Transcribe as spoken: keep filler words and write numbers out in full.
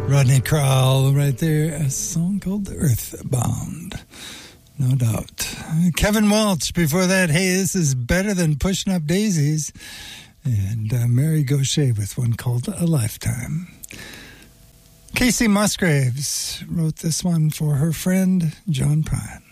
Rodney Crowell right there, a song called Earthbound, no doubt. Kevin Walsh before that, hey, this is better than Pushing Up Daisies. And uh, Mary Gauthier with one called A Lifetime. Casey Musgraves wrote this one for her friend John Prine.